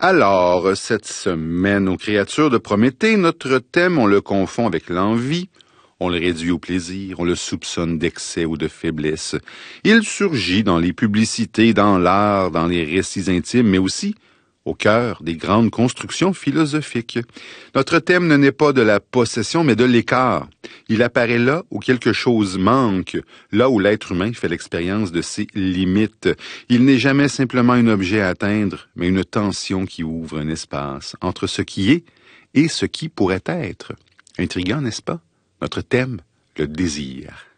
Alors, cette semaine aux créatures de Prométhée, notre thème, on le confond avec l'envie, on le réduit au plaisir, on le soupçonne d'excès ou de faiblesse. Il surgit dans les publicités, dans l'art, dans les récits intimes, mais aussi au cœur des grandes constructions philosophiques. Notre thème ne naît pas de la possession, mais de l'écart. Il apparaît là où quelque chose manque, là où l'être humain fait l'expérience de ses limites. Il n'est jamais simplement un objet à atteindre, mais une tension qui ouvre un espace entre ce qui est et ce qui pourrait être. Intriguant, n'est-ce pas? Notre thème, le désir.